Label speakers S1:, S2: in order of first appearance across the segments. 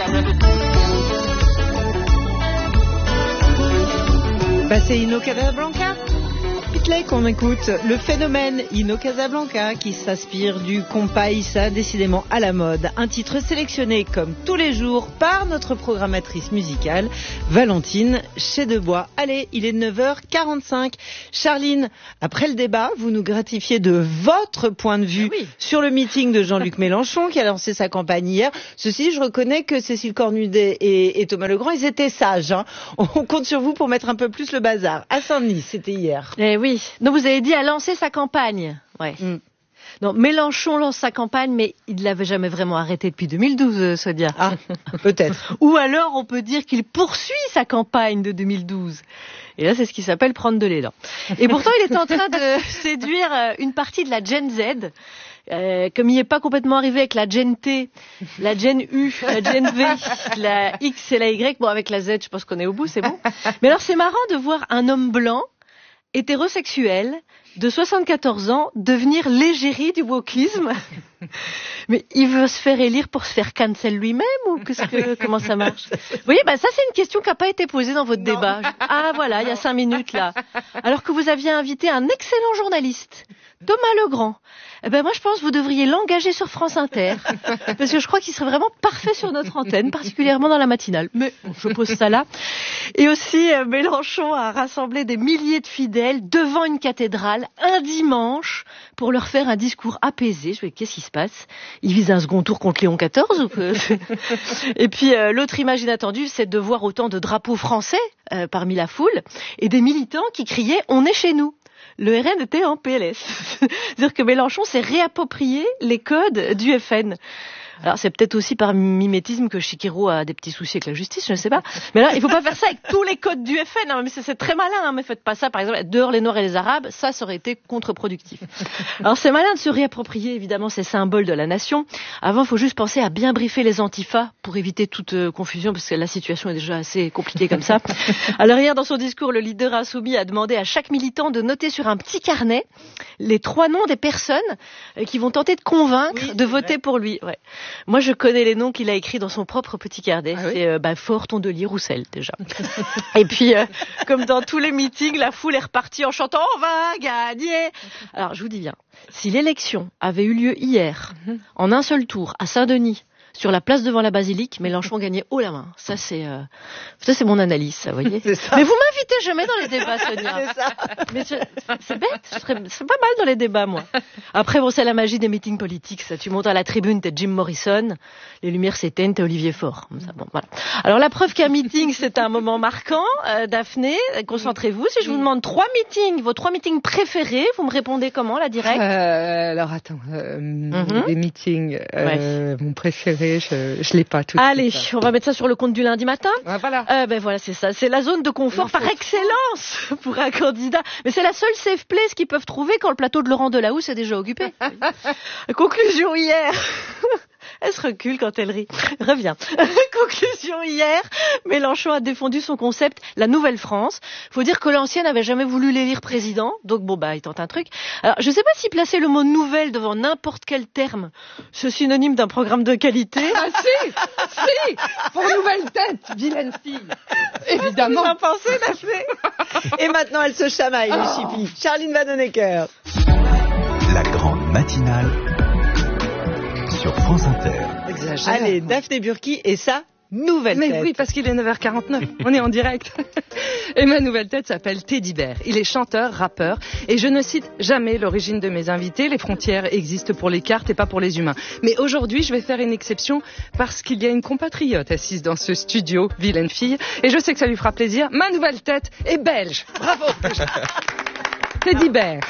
S1: Bah c'est Ino Casablanca. Pitley qu'on écoute, le phénomène Ino Casablanca qui s'inspire du compaïssa décidément à la mode. Un titre sélectionné comme tous les jours par notre programmatrice musicale, Valentine Chédebois. Allez, il est 9h45. Charline, après le débat, vous nous gratifiez de votre point de vue sur le meeting de Jean-Luc Mélenchon qui a lancé sa campagne hier. Ceci, je reconnais que Cécile Cornudet et Thomas Legrand, ils étaient sages. Hein. On compte sur vous pour mettre un peu plus le bazar. À Saint-Denis, c'était hier.
S2: Oui, donc vous avez dit à lancer sa campagne. Ouais. Non, Mélenchon lance sa campagne, mais il ne l'avait jamais vraiment arrêté depuis 2012, Sonia.
S1: Ah, peut-être.
S2: Ou alors on peut dire qu'il poursuit sa campagne de 2012. Et là, c'est ce qui s'appelle prendre de l'élan. Et pourtant, il est en train de séduire une partie de la Gen Z. Comme il n'est pas complètement arrivé avec la Gen T, la Gen U, la Gen V, la X et la Y, bon, avec la Z, je pense qu'on est au bout, c'est bon. Mais alors, c'est marrant de voir un homme blanc hétérosexuel de 74 ans devenir l'égérie du wokisme. Mais il veut se faire élire pour se faire cancel lui-même ou comment ça marche? Vous voyez, ça c'est une question qui n'a pas été posée dans votre débat. Ah voilà, il y a 5 minutes là. Alors que vous aviez invité un excellent journaliste, Thomas Legrand. Moi je pense que vous devriez l'engager sur France Inter. Parce que je crois qu'il serait vraiment parfait sur notre antenne, particulièrement dans la matinale. Mais je pose ça là. Et aussi, Mélenchon a rassemblé des milliers de fidèles devant une cathédrale un dimanche pour leur faire un discours apaisé. Je me dis, qu'est-ce qui se passe? Il vise un second tour contre Léon XIV ou que... Et puis, l'autre image inattendue, c'est de voir autant de drapeaux français parmi la foule et des militants qui criaient « On est chez nous ». Le RN était en PLS. C'est-à-dire que Mélenchon s'est réapproprié les codes du FN. Alors c'est peut-être aussi par mimétisme que Chikero a des petits soucis avec la justice, je ne sais pas. Mais là, il faut pas faire ça avec tous les codes du FN. Hein. Mais c'est très malin. Hein. Mais faites pas ça, par exemple, dehors les Noirs et les Arabes. Ça aurait été contre-productif. Alors c'est malin de se réapproprier évidemment ces symboles de la nation. Avant, il faut juste penser à bien briefer les antifas pour éviter toute confusion, parce que la situation est déjà assez compliquée comme ça. Alors hier, dans son discours, le leader insoumis a demandé à chaque militant de noter sur un petit carnet les 3 noms des personnes qui vont tenter de convaincre de voter pour lui. Ouais. Moi, je connais les noms qu'il a écrits dans son propre petit carnet. Ah oui. C'est Faure, Tondelier, Roussel, déjà. Et puis, comme dans tous les meetings, la foule est repartie en chantant « On va gagner !» Alors, je vous dis bien, si l'élection avait eu lieu hier, en un seul tour, à Saint-Denis, sur la place devant la basilique, Mélenchon gagnait haut la main. Ça, c'est mon analyse, ça, vous voyez. Mais vous m'invitez jamais dans les débats, Sonia. C'est ça. Mais c'est bête. C'est pas mal dans les débats, moi. Après, bon, c'est la magie des meetings politiques, ça. Tu montes à la tribune, t'es Jim Morrison. Les lumières s'éteignent, t'es Olivier Faure. Ça, bon, voilà. Alors, la preuve qu'un meeting, c'est un moment marquant, Daphné, concentrez-vous. Si je vous demande 3 meetings, vos 3 meetings préférés, vous me répondez comment, là, direct?
S3: Alors, attends. Les meetings, mon préféré, je l'ai pas tout.
S2: Allez, on va mettre ça sur le compte du lundi matin.
S3: Voilà.
S2: Voilà, c'est ça. C'est la zone de confort par excellence pour un candidat. Mais c'est la seule safe place qu'ils peuvent trouver quand le plateau de Laurent Delahousse est déjà occupé. Conclusion hier. Elle se recule quand elle rit. Reviens. Conclusion hier, Mélenchon a défendu son concept, la Nouvelle France. Faut dire que l'ancien n'avait jamais voulu l'élire président, donc il tente un truc. Alors, je sais pas si placer le mot nouvelle devant n'importe quel terme, c'est synonyme d'un programme de qualité.
S3: Ah si, pour nouvelle tête, vilaine fille. Évidemment.
S1: Vous en pensez, Daphné? Et maintenant, elle se chamaille, le chipi. Charline Vanhoenacker.
S4: La grande matinale sur France Inter.
S1: Allez, Daphné Burki et ça, nouvelle tête.
S3: Mais oui, parce qu'il est 9h49, on est en direct. Et ma nouvelle tête s'appelle Teddy Bear. Il est chanteur, rappeur, et je ne cite jamais l'origine de mes invités. Les frontières existent pour les cartes et pas pour les humains. Mais aujourd'hui, je vais faire une exception parce qu'il y a une compatriote assise dans ce studio, vilaine fille, et je sais que ça lui fera plaisir. Ma nouvelle tête est belge. Bravo. Teddy Bear.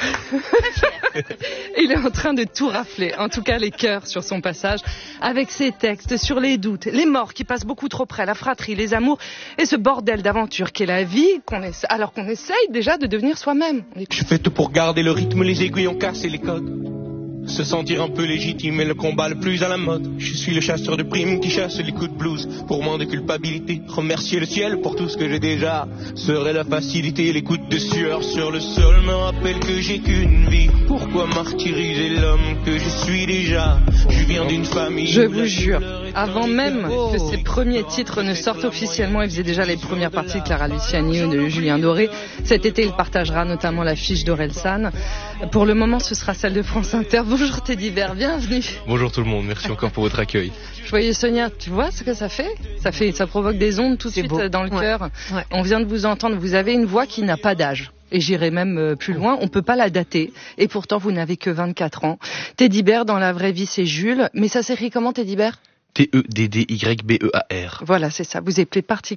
S3: Il est en train de tout rafler, en tout cas les cœurs sur son passage, avec ses textes sur les doutes, les morts qui passent beaucoup trop près, la fratrie, les amours et ce bordel d'aventure qu'est la vie, alors qu'on essaye déjà de devenir soi-même.
S5: Je fais tout pour garder le rythme, les aiguilles ont cassé les codes. Se sentir un peu légitime est le combat le plus à la mode. Je suis le chasseur de primes qui chasse les coups de blues. Pour moins de culpabilité, remercier le ciel pour tout ce que j'ai déjà. Serait la facilité, les coups de sueur sur le sol me rappellent que j'ai qu'une vie. Pourquoi martyriser l'homme que je suis déjà? Je viens d'une famille.
S3: Je vous jure, Avant même que ses premiers titres ne sortent officiellement, il faisait déjà les premières parties de Clara Luciani ou de Julien Doré. Cet été, il partagera notamment l'affiche d'Orelsan. Pour le moment, ce sera celle de France Inter. Bonjour Teddy Bear, bienvenue.
S6: Bonjour tout le monde, merci encore pour votre accueil.
S3: Je voyais Sonia, tu vois ce que ça fait ? Ça provoque des ondes tout de suite dans le cœur. Ouais. On vient de vous entendre, vous avez une voix qui n'a pas d'âge. Et j'irai même plus loin, on peut pas la dater. Et pourtant, vous n'avez que 24 ans. Teddy Bear, dans la vraie vie, c'est Jules. Mais ça s'écrit comment, Teddy Bear ?
S6: Teddybear.
S3: Voilà, c'est ça. Vous appelez particulièrement